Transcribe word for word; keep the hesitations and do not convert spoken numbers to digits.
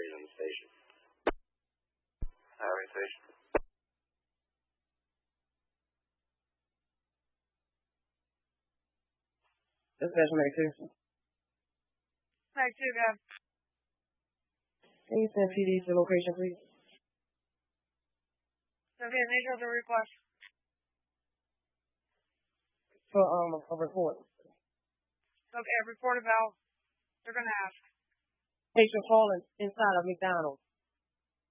Street in the station. Highway station. Dispatch Mag two. Mag two, go. Can you send P D to location, please? Okay, nature of the request. For um a report. Okay, report about, they're going to ask. Patient falling inside of McDonald's.